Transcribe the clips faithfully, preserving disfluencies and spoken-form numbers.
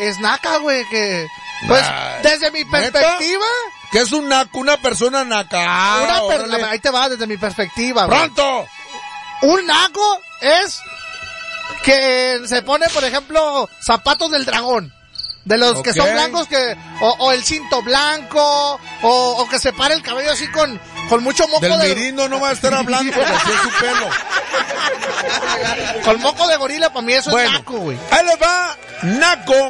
es naca, güey, que... Pues, Ay, desde mi perspectiva... ¿Qué es un naco? Una persona naca. Ah, una per- órale. ahí te va, desde mi perspectiva, güey. ¡Pronto! Un naco es que se pone, por ejemplo, zapatos del dragón. De los Okay. que son blancos, que o, o el cinto blanco, o, o que se para el cabello así con, con mucho moco Del de... mirino no va a estar hablando porque así es su pelo. Con moco de gorila, para mí eso Bueno, es naco, güey. ahí les va. Naco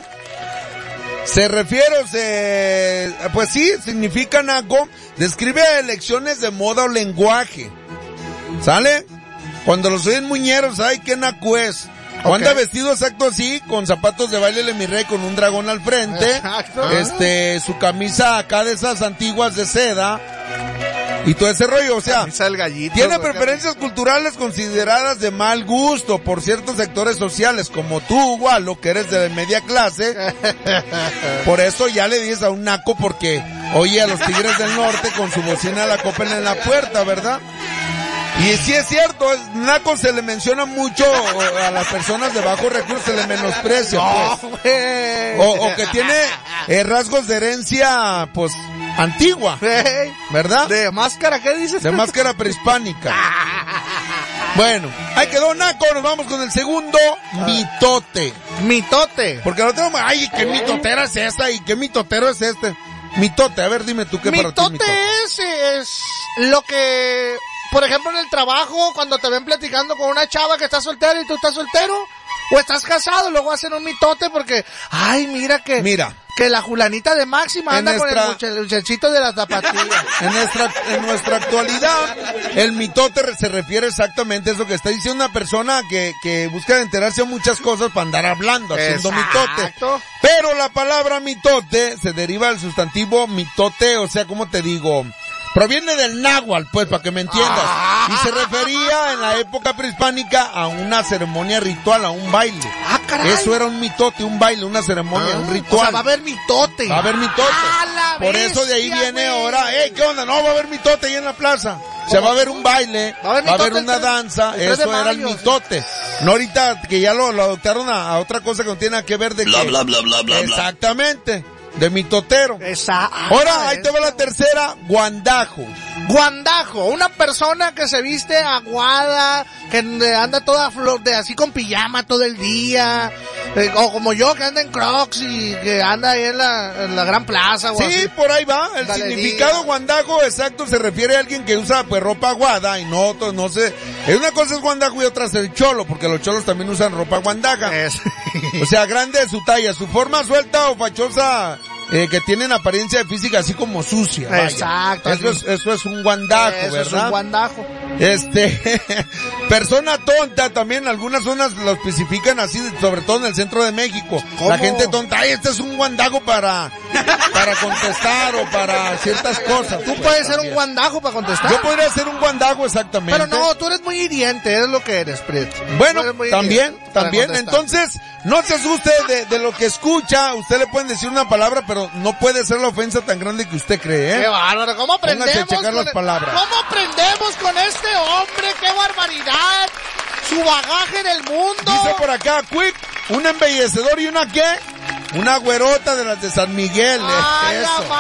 se refiere, o se, pues sí, significa naco. Describe elecciones de moda o lenguaje. ¿Sale? Cuando los oyen muñeros, ay, qué naco es. O Okay. anda vestido exacto así, con zapatos de baile de mi rey, con un dragón al frente. Exacto. Este, su camisa acá de esas antiguas de seda. Y todo ese rollo, o sea, Camisa del gallito, tiene güey. preferencias culturales consideradas de mal gusto por ciertos sectores sociales, como tú, Walo, que eres de media clase. Por eso ya le dices a un naco porque oye a los Tigres del Norte con su bocina la copen en la puerta, ¿verdad? Y sí es cierto, es, naco se le menciona mucho a las personas de bajos recursos, se le menosprecia, No, pues. güey. O, o que tiene eh, rasgos de herencia, pues, antigua, Güey. ¿verdad? ¿De máscara qué dices? De máscara prehispánica. Bueno, ahí quedó naco, nos vamos con el segundo, mitote. Mitote. Porque lo tengo, ay, qué mitotera es esta y qué mitotero es este. Mitote, a ver, dime tú qué para ti Mitote mitote. es, es lo que, por ejemplo, en el trabajo, cuando te ven platicando con una chava que está soltera y tú estás soltero, o estás casado, luego hacen un mitote porque, ay, mira que... Mira. Que la Julanita de Máxima En anda nuestra- con el mucha- el muchachito de las zapatillas. En nuestra, en nuestra actualidad, el mitote re- se refiere exactamente a eso que está diciendo una persona que, que busca enterarse de muchas cosas para andar hablando, haciendo mitote. Exacto. Pero la palabra mitote se deriva del sustantivo mitote, o sea, ¿cómo te digo? Proviene del náhuatl, pues, para que me entiendas. Y se refería en la época prehispánica a una ceremonia ritual, a un baile. Ah, caray. Eso era un mitote, un baile, una ceremonia, Ah, un o ritual. sea, va a haber mitote. Va a haber mitote. ¡Ah, la Por eso de ahí bestia, viene güey! ahora, ¡eh, qué onda! No, va a haber mitote ahí en la plaza. O sea, va a haber un baile, Va a haber va a haber mitote el una tres- danza, el tres de eso era el mayo, mitote. No ahorita que ya lo, lo adoptaron a, a otra cosa que no tiene nada que ver de Bla, que... bla, bla, bla, bla, bla. Exactamente, de mitotero. Esa, ah, Ahora, ahí te va esa, la tercera, guandajo. Guandajo, una persona que se viste aguada, que anda toda flor de así con pijama todo el día, eh, o como yo que anda en Crocs y que anda ahí en la, en la Gran Plaza o Sí, así. por ahí va. El Galería. significado guandajo exacto se refiere a alguien que usa pues ropa aguada y no, to- no sé. Una cosa es guandajo y otra es el cholo, porque los cholos también usan ropa guandaja. Es- O sea, grande de su talla, su forma suelta o fachosa, eh, que tienen apariencia física así como sucia. vaya. Exacto. Eso es, eso es un guandajo, Eso es ¿verdad? un guandajo. Este, persona tonta, también algunas zonas lo especifican así, sobre todo en el centro de México. ¿Cómo? La gente tonta, ay, este es un guandajo para, para contestar o para ciertas cosas. Tú pues, puedes ser un también. guandajo para contestar. Yo podría ser un guandajo exactamente. Pero no, tú eres muy hiriente, es lo que eres, Prieto. Bueno, Tú eres muy también, hiriente para también. contestar. Entonces, no se asuste de, de lo que escucha. Usted le pueden decir una palabra, pero no puede ser la ofensa tan grande que usted cree, Qué ¿eh? bárbaro, ¿cómo Póngase a aprendemos? checar con las palabras. ¿Cómo aprendemos con este hombre? ¡Qué barbaridad! Su bagaje en el mundo. Dice por acá, Quick, un embellecedor y una qué? Una güerota de las de San Miguel. ¡Ah, eh, la eso.